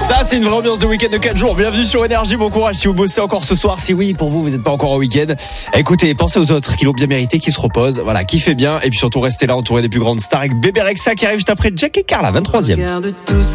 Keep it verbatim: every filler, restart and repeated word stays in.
Ça, c'est une vraie ambiance de week-end de quatre jours. Bienvenue sur Énergie, bon courage si vous bossez encore ce soir. Si oui, pour vous, vous n'êtes pas encore au week-end. Écoutez, pensez aux autres qui l'ont bien mérité, qui se reposent. Voilà, kiffez bien. Et puis surtout, restez là entouré des plus grandes stars avec Bébé Rexha qui arrive juste après Jack et Carla, vingt-troisième.